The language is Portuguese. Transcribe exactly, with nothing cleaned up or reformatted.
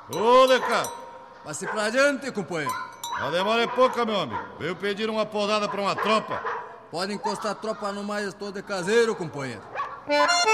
Ô, Decato. Passe pra adiante, companheiro. A demora é pouca, meu amigo. Veio pedir uma podada pra uma tropa. Pode encostar a tropa no mais estou de caseiro, companheiro.